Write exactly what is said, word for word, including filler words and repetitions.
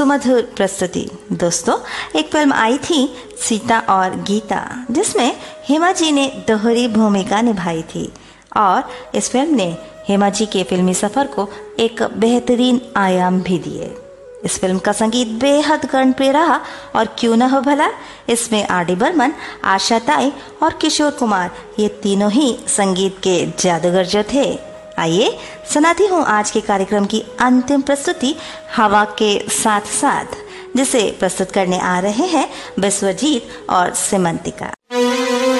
सुमधुर प्रस्तुति। दोस्तों, एक फिल्म आई थी सीता और गीता, जिसमें हेमा जी ने दोहरी भूमिका निभाई थी और इस फिल्म ने हेमा जी के फिल्मी सफर को एक बेहतरीन आयाम भी दिए। इस फिल्म का संगीत बेहद कर्णप्रिय रहा और क्यों न हो भला, इसमें आर डी बर्मन, आशा ताई और किशोर कुमार ये तीनों ही संगीत के जादूगर जो थे। आइए सुनाती हूँ आज के कार्यक्रम की अंतिम प्रस्तुति हवा के साथ साथ, जिसे प्रस्तुत करने आ रहे हैं विश्वजीत और सिमंतिका।